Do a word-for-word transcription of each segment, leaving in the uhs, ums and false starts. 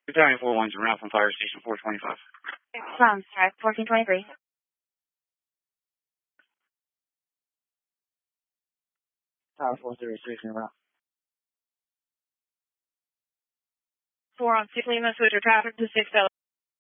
Battalion four one's around from Fire Station four twenty-five. From Strike fourteen twenty-three. Tower four thirty-six in route. four on six Lima, switch your traffic to six L.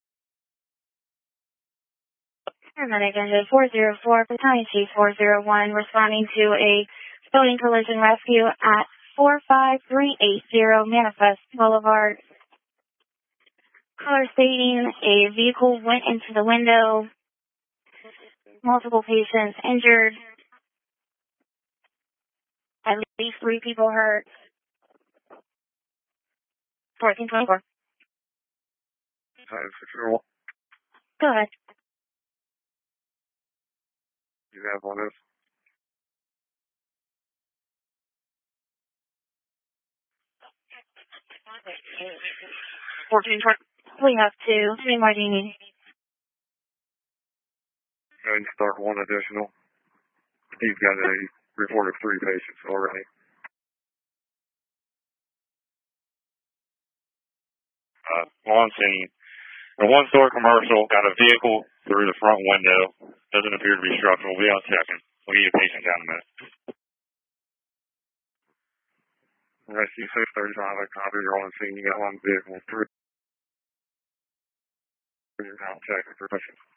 Paramedic engine four zero four, Battalion Chief four zero one, responding to a floating collision rescue at four five three eight zero Manifest Boulevard. Caller stating a vehicle went into the window, multiple patients injured, at least three people hurt. fourteen twenty-four. Time for Go ahead. You have one of fourteen twenty. We have two. How many more do you need? Go ahead and start one additional. He's got a report of three patients already. Uh, on scene. A one-store commercial got a vehicle through the front window. Doesn't appear to be structural. We'll be out checking. We'll get a patient down in a minute. Rescue six thirty-five, I copy. You're on scene. You got one vehicle through. You're out checking for patients.